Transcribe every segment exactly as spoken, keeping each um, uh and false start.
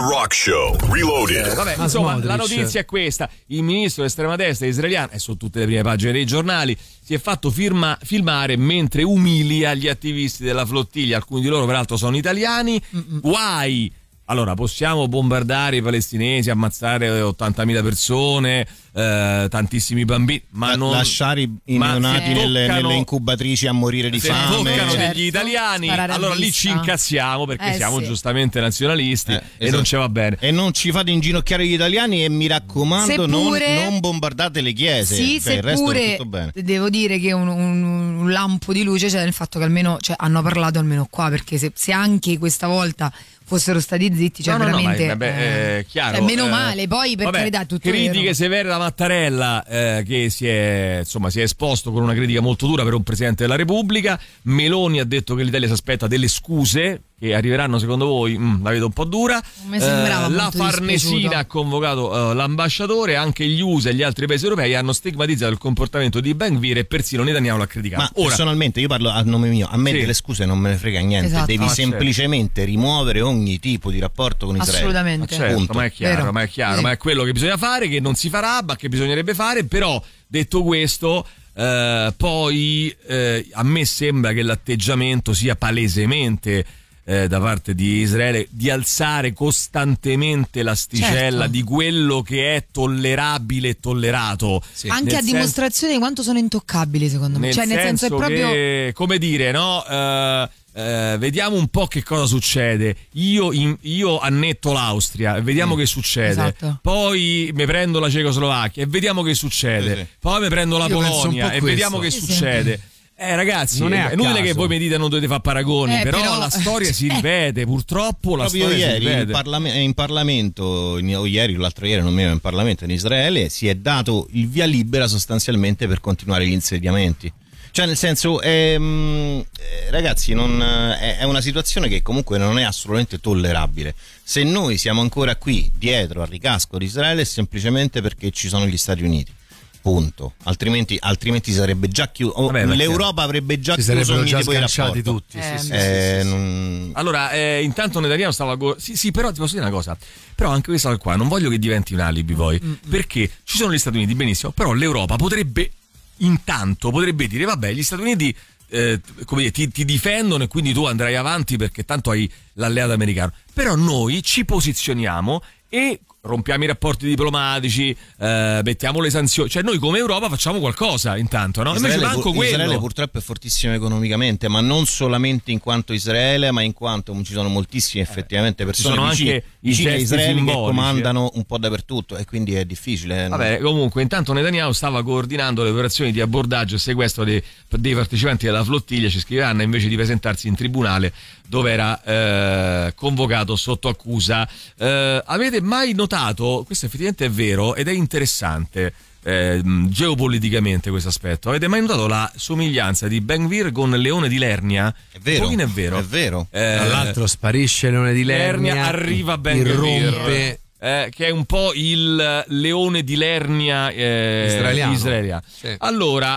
Rock Show Reloaded. Eh, vabbè, insomma, la notizia è questa: il ministro dell'estrema destra israeliano, è su tutte le prime pagine dei giornali, si è fatto firma, filmare mentre umilia gli attivisti della flottiglia. Alcuni di loro peraltro sono italiani. Mm-mm. Guai! Allora, possiamo bombardare i palestinesi, ammazzare ottantamila persone, eh, tantissimi bambini, ma La, non lasciare i neonati nelle, toccano, nelle incubatrici a morire di se fame. toccano certo. degli italiani, allora lì ci incassiamo perché eh, siamo sì. giustamente nazionalisti Eh, e esatto. non ci va bene. E non ci fate inginocchiare gli italiani e mi raccomando Seppure, non, non bombardate le chiese. Sì, cioè, il resto va seppure tutto bene. devo dire che un, un, un lampo di luce c'è nel fatto che almeno, cioè, hanno parlato almeno qua, perché se, se anche questa volta fossero stati zitti, cioè no, no, veramente no, ma, vabbè, eh, eh, chiaro, cioè, meno eh, male, poi per vabbè, carità tutto critiche vero. severe da Mattarella, eh, che si è insomma si è esposto con una critica molto dura per un presidente della Repubblica. Meloni ha detto che l'Italia si aspetta delle scuse che arriveranno, secondo voi? Mm, la vedo un po' dura. Non mi sembrava eh, la molto Farnesina dispiaciuto. ha convocato uh, l'ambasciatore. Anche gli U S A e gli altri paesi europei hanno stigmatizzato il comportamento di Ben Gvir e persino Netanyahu l'ha criticato. Ma Ora, personalmente io parlo a nome mio, a me Sì. delle scuse non me ne frega niente, Esatto. devi Ah, certo. semplicemente rimuovere ogni tipo di rapporto con Israele. Assolutamente. certo, Punto. ma è chiaro, Vero. ma è chiaro, Sì. ma è quello che bisogna fare, che non si farà, ma che bisognerebbe fare. Però, detto questo, eh, poi eh, a me sembra che l'atteggiamento sia palesemente eh, da parte di Israele di alzare costantemente l'asticella Certo. di quello che è tollerabile e tollerato. Sì. Anche Nel a senso- dimostrazione di quanto sono intoccabili, secondo me. Nel Cioè, nel senso, è proprio che, come dire, no? Eh, eh, vediamo un po' che cosa succede. Io, in, io annetto l'Austria e vediamo Mm. che succede. Esatto. Poi mi prendo la Cecoslovacchia e vediamo che succede. Sì, sì. Poi mi prendo la Io penso un Polonia po' e questo. vediamo che Sì, sì. succede. Eh ragazzi, Non è a è inutile caso. che voi mi dite non dovete fare paragoni, Eh, però, però- la storia si ripete, purtroppo la Proprio storia si ieri in, ripete. parlam- in Parlamento, in- o ieri o l'altro ieri, non mi ricordo, in Parlamento in Israele si è dato il via libera sostanzialmente per continuare gli insediamenti. Cioè, nel senso, ehm, eh, ragazzi, non, eh, è una situazione che comunque non è assolutamente tollerabile. Se noi siamo ancora qui dietro al ricasco di Israele è semplicemente perché ci sono gli Stati Uniti. Punto. Altrimenti, altrimenti sarebbe già chiuso. Vabbè, perché L'Europa avrebbe già Si chiuso sarebbero ogni già tipo di sganciati rapporto. tutti. Eh, sì, sì, Eh, sì, sì, sì. non- Allora, eh, intanto Netanyahu stava go- sì, sì, però ti posso dire una cosa. Però anche questa qua non voglio che diventi un alibi poi, perché ci sono gli Stati Uniti, benissimo, però l'Europa potrebbe intanto potrebbe dire vabbè, gli Stati Uniti eh, come dire, ti, ti difendono e quindi tu andrai avanti perché tanto hai l'alleato americano. Però noi ci posizioniamo e rompiamo i rapporti diplomatici, eh, mettiamo le sanzioni, cioè noi come Europa facciamo qualcosa intanto, no? Invece Israele, manco pur- Israele quello. purtroppo è fortissimo economicamente, ma non solamente in quanto Israele, ma in quanto ci sono moltissime effettivamente persone sono vicine, anche i vicine a gesti Israele che simbolici, comandano un po' dappertutto e quindi è difficile. Vabbè, comunque intanto Netanyahu stava coordinando le operazioni di abbordaggio e sequestro dei, dei partecipanti della flottiglia. Ci scrive Anna, invece di presentarsi in tribunale dove era eh, convocato sotto accusa. Eh, avete mai notato, questo effettivamente è vero ed è interessante eh, geopoliticamente questo aspetto, avete mai notato la somiglianza di Ben Gvir con Leone di Lernia? È vero, Un pochino è vero. è vero. Eh, Tra l'altro sparisce Leone di Lernia, Lernia, arriva Ben irrompe Eh, che è un po' il leone di Lernia eh, Israeliano. israeliano. Sì. Allora,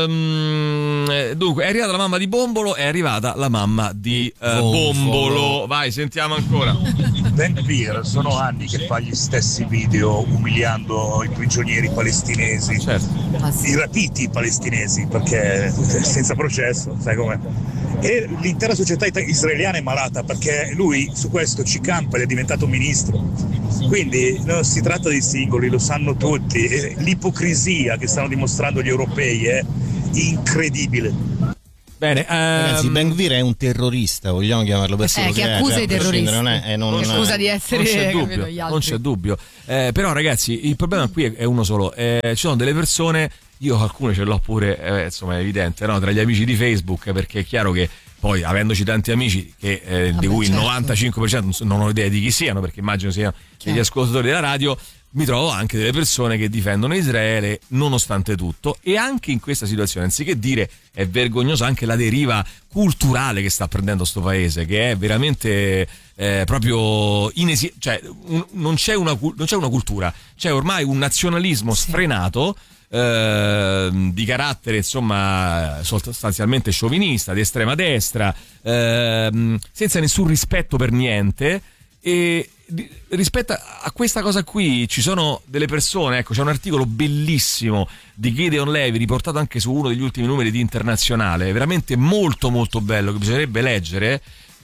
ehm, dunque, è arrivata la mamma di Bombolo, è arrivata la mamma di eh, Bombolo. Bombolo. Vai, sentiamo ancora. Ben Gvir sono anni che fa gli stessi video umiliando i prigionieri palestinesi, Certo. Ah, sì. i rapiti palestinesi, perché senza processo, sai com'è? E l'intera società ita- israeliana è malata perché lui su questo ci campa ed è diventato ministro. Quindi no, si tratta di singoli, lo sanno tutti. E l'ipocrisia che stanno dimostrando gli europei è incredibile. Bene, Ragazzi, ehm, Ben Gvir è un terrorista, vogliamo chiamarlo per Eh, quello che è, accusa cioè, i a prescindere, terroristi. non è, eh, non- Che accusa di non essere c'è capito, dubbio, gli non altri. c'è dubbio. Eh, però ragazzi, il problema qui è, è uno solo. Eh, ci sono delle persone, io alcune ce l'ho pure, eh, insomma è evidente, no? Tra gli amici di Facebook, perché è chiaro che poi avendoci tanti amici che, eh, di Vabbè, cui il certo. novantacinque per cento non ho idea di chi siano, perché immagino siano degli Chiaro. ascoltatori della radio, mi trovo anche delle persone che difendono Israele nonostante tutto. E anche in questa situazione, anziché dire è vergognosa anche la deriva culturale che sta prendendo sto paese, che è veramente eh, proprio inesi- cioè un, non, c'è una, non c'è una cultura, c'è ormai un nazionalismo sfrenato eh, di carattere insomma sostanzialmente sciovinista, di estrema destra, eh, senza nessun rispetto per niente. e rispetto a questa cosa qui ci sono delle persone, ecco, c'è un articolo bellissimo di Gideon Levy riportato anche su uno degli ultimi numeri di Internazionale, veramente molto molto bello, che bisognerebbe leggere,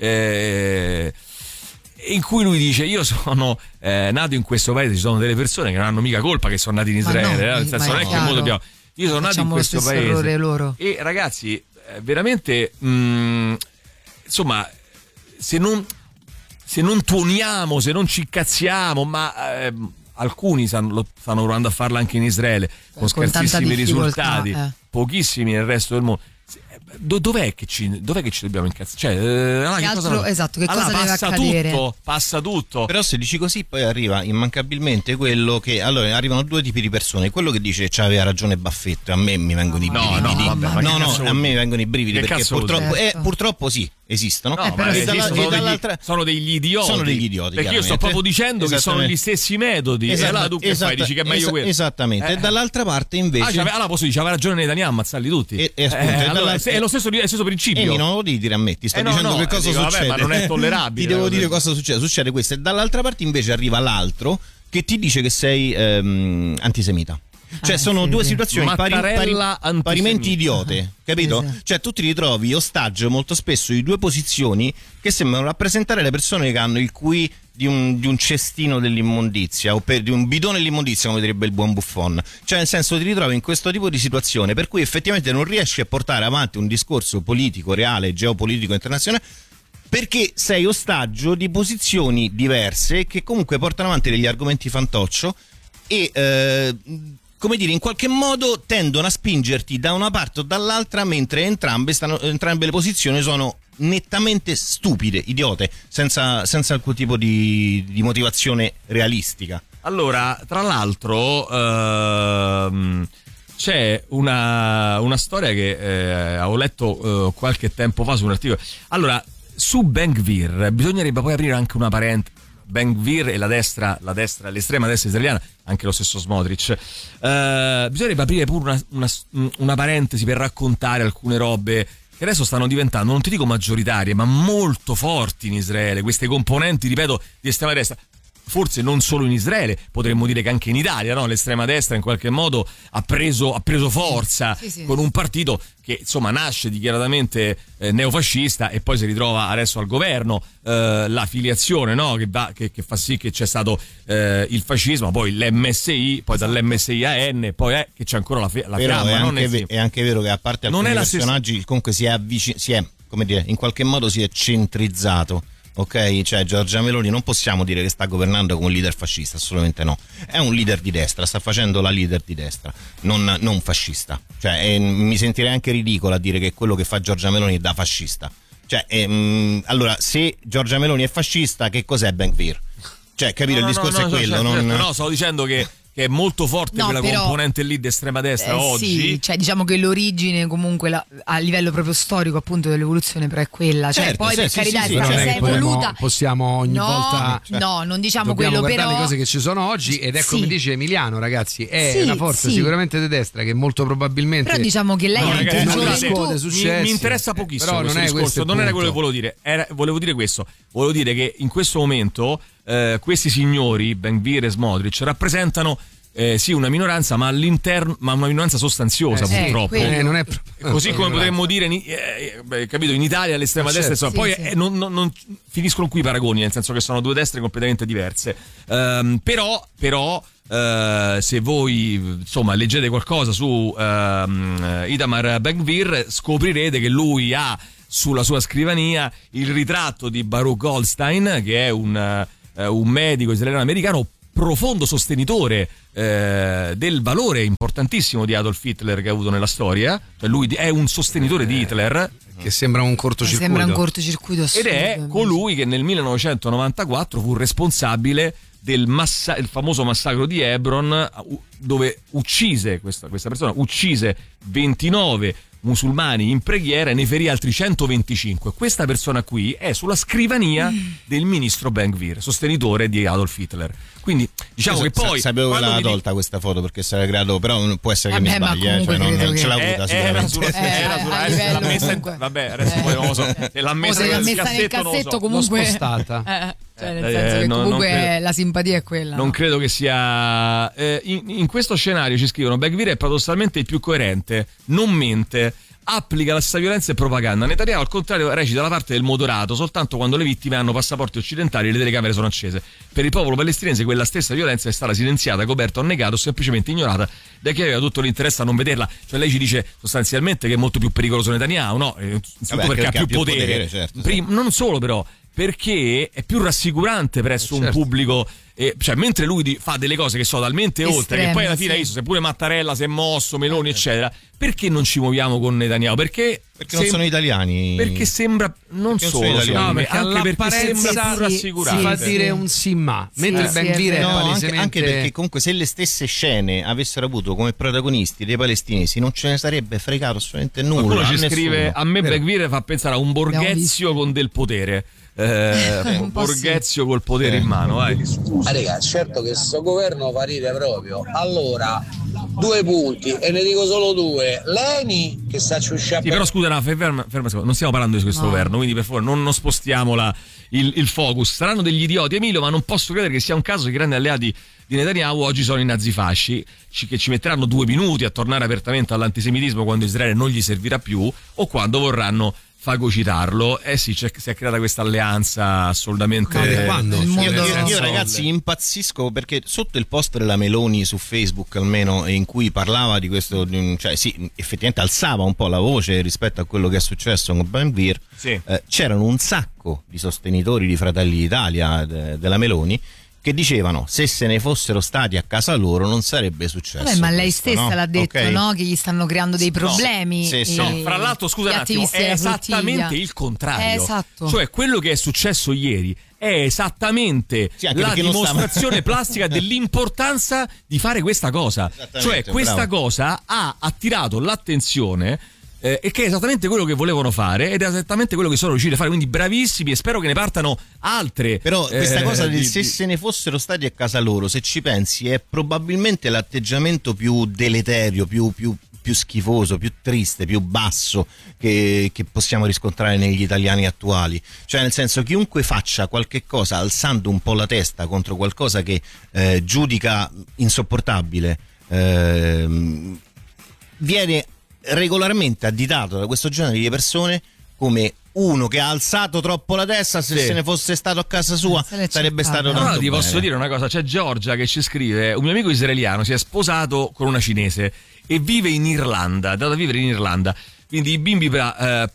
eh, in cui lui dice: io sono eh, nato in questo paese, ci sono delle persone che non hanno mica colpa che sono nati in Israele, no, eh, nel senso, non è che molto dobbiamo, io sono nato in questo paese loro. E ragazzi, eh, veramente mh, insomma, se non se non tuoniamo, se non ci cazziamo, ma eh, alcuni stanno, lo, stanno provando a farlo anche in Israele con, con scarsissimi risultati, eh. pochissimi nel resto del mondo. Do, dov'è, che ci, dov'è che ci dobbiamo incazzare? Cioè, eh, allora, che che altro, cosa, esatto, che allora, cosa deve passa accadere? tutto, passa tutto. Però se dici così poi arriva immancabilmente quello che, allora arrivano due tipi di persone, quello che dice c'aveva ragione Baffetto, a me mi vengono i No, brividi. no, vabbè, ma no, che no, cazzo a vuol me dire? vengono i brividi Che perché cazzo vuol purtroppo, dire? eh, purtroppo sì, esistono. No, Eh, ma però e esistono, dalla- sono, e degli, dall'altra sono degli idioti. sono degli idioti, Perché io sto chiaramente. proprio dicendo che sono Esattamente. gli stessi metodi. Esatto, e allora tu che esatta- fai? Dici che è meglio esa- quello. Esattamente. Eh. E dall'altra parte Ah, invece c'ave- allora posso dire, c'aveva ragione Netanyahu a ammazzarli tutti. E- e appunto, Eh, e allora, dall'altra- è lo stesso, è lo stesso principio. Emi, non lo devi dire a me, ti sto Eh, no, dicendo no, che cosa dico, vabbè, succede. ma non è tollerabile. Ti devo dire cosa succede. Succede questo, e dall'altra parte invece arriva l'altro che ti dice che sei ehm, antisemita. Cioè Ah, sono sì, due sì. situazioni pari, pari, Mattarella antisemita. parimenti idiote, capito? Sì, sì. Cioè tu ti ritrovi ostaggio molto spesso di due posizioni che sembrano rappresentare le persone che hanno il Q I di un, di un cestino dell'immondizia o per, di un bidone dell'immondizia, come direbbe il buon Buffon. Cioè nel senso ti ritrovi in questo tipo di situazione per cui effettivamente non riesci a portare avanti un discorso politico, reale, geopolitico, internazionale, perché sei ostaggio di posizioni diverse che comunque portano avanti degli argomenti fantoccio e eh, come dire, in qualche modo tendono a spingerti da una parte o dall'altra, mentre entrambe, stanno, entrambe le posizioni sono nettamente stupide, idiote, senza, senza alcun tipo di, di motivazione realistica. Allora, tra l'altro, ehm, c'è una, una storia che eh, avevo letto eh, qualche tempo fa su un articolo. Allora, su Ben Gvir bisognerebbe poi aprire anche una parentesi. Ben Gvir e la destra, la destra, l'estrema destra israeliana, anche lo stesso Smotrich. Eh, bisognerebbe aprire pure una, una, una parentesi per raccontare alcune robe che adesso stanno diventando, non ti dico maggioritarie, ma molto forti in Israele. Queste componenti, ripeto, di estrema destra. Forse non solo in Israele, potremmo dire che anche in Italia, no? L'estrema destra in qualche modo ha preso, ha preso forza sì, sì. con un partito che insomma nasce dichiaratamente eh, neofascista e poi si ritrova adesso al governo, eh, la filiazione, no? che, va, che, che fa sì che c'è stato eh, il fascismo, poi l'M S I, poi dall'M S I a N, poi è che c'è ancora la, fe- la Però fiamma. è non anche, è, ve- è anche vero che a parte Non alcuni è la personaggi stessa- comunque si è avvicinato, si è, come dire, in qualche modo si è centrizzato. Ok, cioè Giorgia Meloni non possiamo dire che sta governando come un leader fascista, assolutamente no. È un leader di destra, sta facendo la leader di destra, non, non fascista. Cioè eh, mi sentirei anche ridicolo a dire che quello che fa Giorgia Meloni è da fascista. Cioè, ehm, allora, se Giorgia Meloni è fascista, che cos'è Ben Gvir? Cioè, capire No, il no, discorso no, è no, quello. certo, non... certo. No, stavo dicendo che, che è molto forte No, quella però- componente lì di estrema destra Eh, oggi. sì, cioè diciamo che l'origine comunque la- a livello proprio storico appunto dell'evoluzione però è quella, cioè Certo, poi sì, per sì, carità sì, è sì, Però stata non è si che è possiamo, evoluta. possiamo ogni no, volta no, non diciamo dobbiamo quello guardare però le cose che ci sono oggi ed è Sì. come dice Emiliano, ragazzi, è Sì, una forza sì. sicuramente di destra che molto probabilmente però diciamo che lei No, ha ragazzi, detto allora, gioventù. cose mi, successe. mi interessa pochissimo Però questo non è discorso, questo il non era punto. quello che volevo dire. Era, volevo dire questo. Volevo dire che in questo momento eh, questi signori, Ben Gvir e Smotrich, rappresentano eh, sì una minoranza, ma all'interno, ma una minoranza sostanziosa, Eh, sì, purtroppo. quello. Eh, non è Così come potremmo dire, in- eh, beh, capito, in Italia l'estrema Certo. destra, insomma, Sì, poi sì. eh, non, non- non finiscono qui i paragoni, nel senso che sono due destre completamente diverse. Ehm, però, però eh, se voi insomma leggete qualcosa su ehm, Itamar Ben Gvir, scoprirete che lui ha sulla sua scrivania il ritratto di Baruch Goldstein, che è un, eh, un medico israeliano americano profondo sostenitore eh, del valore importantissimo di Adolf Hitler che ha avuto nella storia. Cioè lui è un sostenitore di Hitler che sembra un Mi cortocircuito. sembra un cortocircuito ed assurdo. è colui che nel millenovecentonovantaquattro fu responsabile del massa- il famoso massacro di Hebron, u- dove uccise questa, questa persona uccise ventinove musulmani in preghiera e ne ferì altri centoventicinque. Questa persona qui è sulla scrivania del ministro Ben Gvir, sostenitore di Adolf Hitler. Quindi diciamo Io che sa- poi sapevo che quando l'aveva mi di- tolta questa foto perché si era creato, però può essere che Vabbè, mi ma sbagli, eh, comunque cioè, non, credo non che- ce l'ha Eh, avuta era sicuramente. sulla, Eh, era a sulla, livello l'ha messa in- comunque. vabbè, adesso Eh. poi non lo so, se l'ha O messa se l'ha nel messa nel cassetto, non lo cassetto so. comunque L'ho spostata. Eh, Cioè, nel Eh, senso che no, comunque non credo- la simpatia è quella. Non no? credo che sia. eh, in, in questo scenario ci scrivono: Begvir è paradossalmente il più coerente, non mente, applica la stessa violenza e propaganda. Netanyahu, al contrario, recita la parte del moderato soltanto quando le vittime hanno passaporti occidentali e le telecamere sono accese. Per il popolo palestinese quella stessa violenza è stata silenziata, coperta o negata o semplicemente ignorata da chi aveva tutto l'interesse a non vederla. Cioè lei ci dice sostanzialmente che è molto più pericoloso Netanyahu, no? Eh, Innanzitutto Vabbè, perché ha perché più potere, potere, certo, Prim- non solo però perché è più rassicurante presso Eh, un certo. pubblico, eh, cioè mentre lui di- fa delle cose che sono talmente oltre, Estreme, che poi alla fine sì. hai visto, se pure Mattarella si è mosso, Meloni eccetera, perché non ci muoviamo con Netanyahu? Perché Perché non sem- sono italiani. perché sembra non Perché non solo sono italiani. secondo me, perché anche perché all'apparenza sembra più sì, rassicurante. Si fa sì. dire un sì ma, Sì, mentre sì, Benvir è è vero. No, anche, palesemente anche perché comunque se le stesse scene avessero avuto come protagonisti dei palestinesi non ce ne sarebbe fregato assolutamente nulla. Qualcuno a ci nessuno. scrive: a me Vero. Begvir fa pensare a un borghezio con del potere. Eh, Un un po' sì. borghezio col potere in mano, vai. Ah, raga, certo che sto governo fa ridere proprio. Allora, due punti, e ne dico solo due. Leni che sta ciusciando. Sì, però scusa, no, ferma, ferma un secondo. Non stiamo parlando di questo No. governo, quindi per favore non, non spostiamo la- il, il focus. Saranno degli idioti, Emilio, ma non posso credere che sia un caso che i grandi alleati di Netanyahu oggi sono i nazifasci, ci- che ci metteranno due minuti a tornare apertamente all'antisemitismo quando Israele non gli servirà più o quando vorranno fagocitarlo. Eh sì, c'è, si è creata questa alleanza assolutamente. Ma da quando? il Io, mondo- io- io, Senza ragazzi olle. impazzisco perché sotto il post della Meloni su Facebook almeno in cui parlava di questo, di- cioè sì, effettivamente alzava un po' la voce rispetto a quello che è successo con Benvir, Sì. eh, c'erano un sacco di sostenitori di Fratelli d'Italia de- della Meloni che dicevano se se ne fossero stati a casa loro non sarebbe successo. Vabbè, ma lei questo, stessa no? l'ha detto, Ok? no? Che gli stanno creando dei No. problemi. Sì, sì. e- No, fra l'altro, scusa gli un attimo, attivisti è della esattamente flottiglia. il contrario. Eh, esatto. Cioè, quello che è successo ieri è esattamente Sì, anche la perché non sta- dimostrazione plastica dell'importanza di fare questa cosa. Esattamente, Cioè, questa bravo. cosa ha attirato l'attenzione. Eh, e che è esattamente quello che volevano fare ed è esattamente quello che sono riusciti a fare, quindi bravissimi, e spero che ne partano altre. Però questa eh, cosa del di- se di- se ne fossero stati a casa loro, se ci pensi, è probabilmente l'atteggiamento più deleterio, più, più, più schifoso, più triste, più basso che, che possiamo riscontrare negli italiani attuali. Cioè, nel senso, chiunque faccia qualche cosa alzando un po' la testa contro qualcosa che eh, giudica insopportabile, ehm, viene regolarmente additato da questo genere di persone come uno che ha alzato troppo la testa. Se Sì. se ne fosse stato a casa sua Se l'è sarebbe cercata. stato No, tanto no, ti bene. posso dire una cosa, c'è Giorgia che ci scrive: un mio amico israeliano si è sposato con una cinese e vive in Irlanda, è andato a vivere in Irlanda. Quindi i bimbi eh,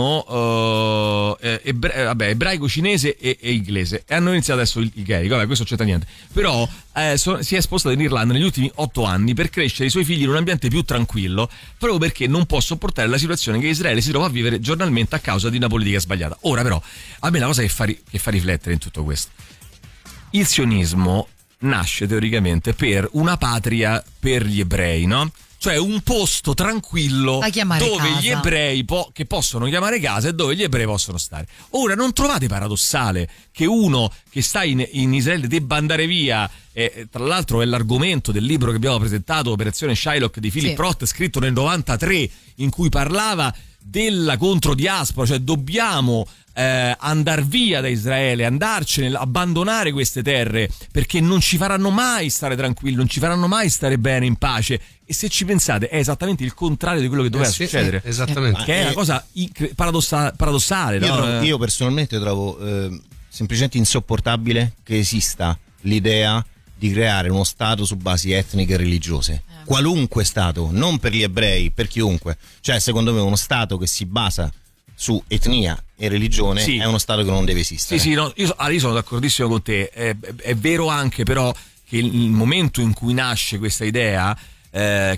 parlano eh, ebra- eh, vabbè, ebraico, cinese e, e inglese, e hanno iniziato adesso il, il gaelico. Vabbè, questo non c'entra niente. Però eh, so- si è spostato in Irlanda negli ultimi otto anni per crescere i suoi figli in un ambiente più tranquillo, proprio perché non può sopportare la situazione che Israele si trova a vivere giornalmente a causa di una politica sbagliata. Ora però, a me la cosa che fa, ri- che fa riflettere in tutto questo: il sionismo nasce teoricamente per una patria per gli ebrei, no? Cioè un posto tranquillo Da chiamare dove casa. gli ebrei po- che possono chiamare casa e dove gli ebrei possono stare. Ora, non trovate paradossale che uno che sta in, in Israele debba andare via? Eh, tra l'altro è l'argomento del libro che abbiamo presentato, Operazione Shylock di Philip Sì. Roth, scritto nel novantatré, in cui parlava della controdiaspora, cioè dobbiamo eh, andar via da Israele, andarcene, abbandonare queste terre, perché non ci faranno mai stare tranquilli, non ci faranno mai stare bene, in pace. E se ci pensate è esattamente il contrario di quello che doveva Eh sì, succedere, eh, esattamente. che è una cosa incre- paradossa- paradossale, Io, no? trovo- io personalmente trovo eh, semplicemente insopportabile che esista l'idea di creare uno Stato su basi etniche e religiose. Qualunque Stato, non per gli ebrei, per chiunque. Cioè, secondo me, uno Stato che si basa su etnia e religione Sì. è uno Stato che non deve Sì, esistere. sì, no, io, so- allora, io sono d'accordissimo con te. È, è vero anche però che il, il momento in cui nasce questa idea, eh,